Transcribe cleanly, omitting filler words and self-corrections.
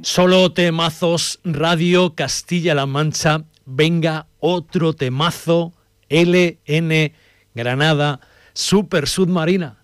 Solo temazos, Radio Castilla-La Mancha. Venga, otro temazo, LN Granada, Super Submarina.